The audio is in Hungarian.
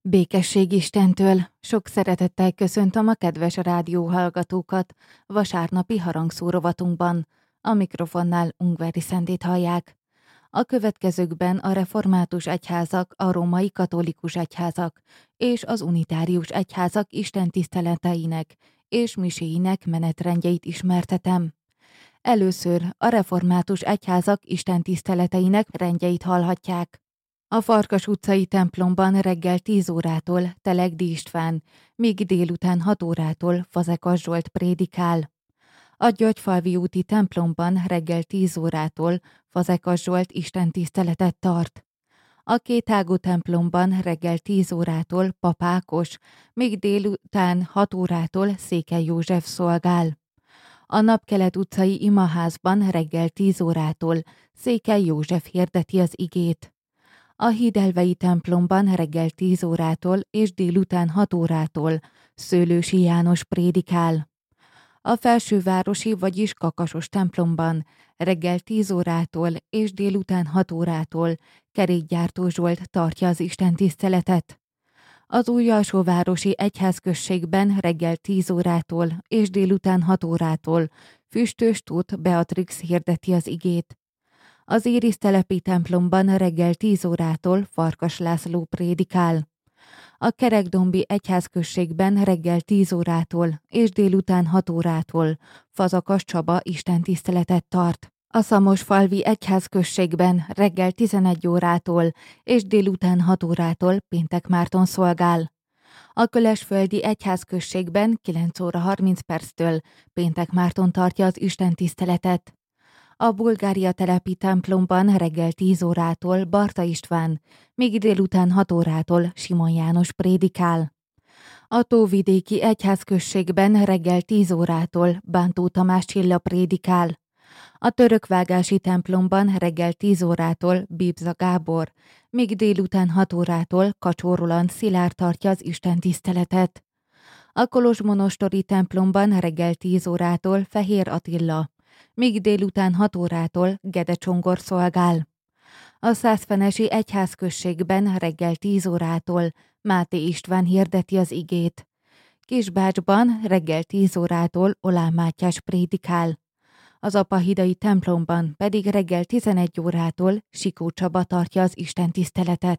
Békesség Istentől! Sok szeretettel köszöntöm a kedves rádióhallgatókat vasárnapi harangszó rovatunkban. A mikrofonnál Ungvári Szentét hallják. A következőkben a református egyházak, a római katolikus egyházak és az unitárius egyházak istentiszteleteinek és miséinek menetrendjeit ismertetem. Először a református egyházak istentiszteleteinek rendjeit hallhatják. A Farkas utcai templomban reggel 10 órától Telegdi István, míg délután 6 órától Fazekas Zsolt prédikál. A Györgyfalvi úti templomban reggel 10 órától Fazekas Zsolt istentiszteletet tart. A Kétágú templomban reggel 10 órától Pap Ákos, míg délután 6 órától Székely József szolgál. A Napkelet utcai imaházban reggel 10 órától Székely József hirdeti az igét. A Hídelvei templomban reggel 10 órától és délután 6 órától Szőlősi János prédikál. A Felsővárosi, vagyis Kakasos templomban reggel 10 órától és délután 6 órától Kerékgyártó Zsolt tartja az istentiszteletet. Az Újalsóvárosi egyházközségben reggel 10 órától és délután 6 órától Füstös Tóth Beatrix hirdeti az igét. Az Érisztelepi templomban reggel 10 órától Farkas László prédikál. A Kerekdombi egyházközségben reggel 10 órától és délután 6 órától Fazakas Csaba istentiszteletet tart. A Szamosfalvi egyházközségben reggel 11 órától és délután 6 órától Péntek Márton szolgál. A Kölesföldi egyházközségben 9 óra 30 perctől Péntek Márton tartja az istentiszteletet. A Bulgária telepi templomban reggel 10 órától Barta István, míg délután 6 órától Simon János prédikál. A Tóvidéki egyházközségben reggel 10 órától Bántó Tamás Csilla prédikál. A Törökvágási templomban reggel 10 órától Bibza Gábor, míg délután 6 órától Kacsó Roland Szilárd tartja az istentiszteletet. A Kolozsmonostori templomban reggel 10 órától Fehér Attila, míg délután 6 órától Gede Csongor szolgál. A Szászfenesi egyházközségben reggel 10 órától Máté István hirdeti az igét. Kisbácsban reggel 10 órától Olán Mátyás prédikál. Az Apahidai templomban pedig reggel 11 órától Sikó Csaba tartja az istentiszteletet.